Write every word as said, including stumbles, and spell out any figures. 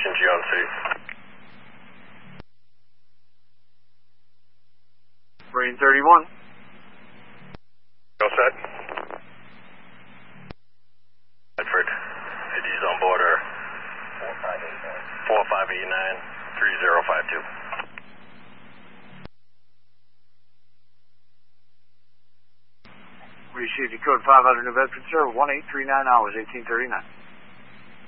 Station G on C. Marine thirty-one. All set. Bedford. I Ds on board are four five eight nine three zero five two. Received code five hundred New Bedford, sir. one eight three nine hours, eighteen thirty-nine.